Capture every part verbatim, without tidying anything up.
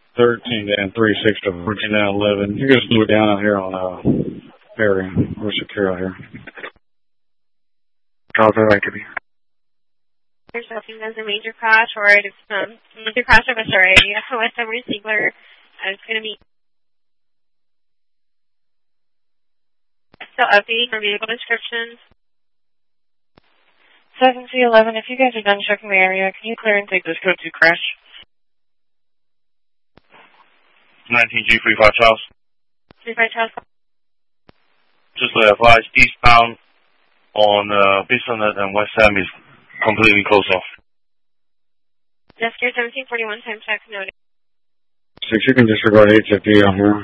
thirteen and three six to fourteen and eleven. You guys slow down out here on uh, Perry. We're secure out here. Copy, right to be. There's nothing as a major crash or it's um, major crash of a story with the receiver. Uh, it's going to be still updating for vehicle descriptions. seven C eleven, if you guys are done checking the area, can you clear and take this code to crash? nineteen G forty-five Charles. forty-five Charles. Just uh, advise eastbound on uh, Bisonnet and West Ham is completely closed off. Just your seventeen forty-one time check noted. Six, you can disregard H F D out here.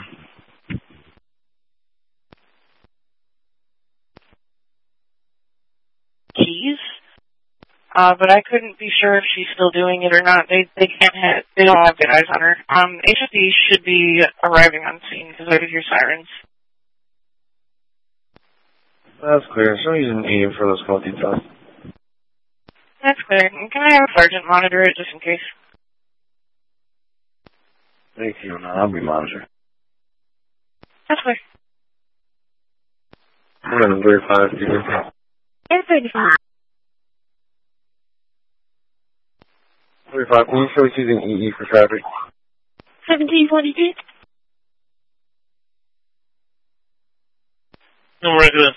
Keys? Uh, but I couldn't be sure if she's still doing it or not. They they can't have, they don't have good eyes on her. Um, H F D should be arriving on scene because I could hear sirens. That's clear. So using E for those call details. That's clear. And can I have a sergeant monitor it just in case? Thank you. No, I'll be monitoring. That's clear. More than thirty-five people. It's thirty-five. thirty-five. Can you show us using E E for traffic? seventeen forty-two. No regular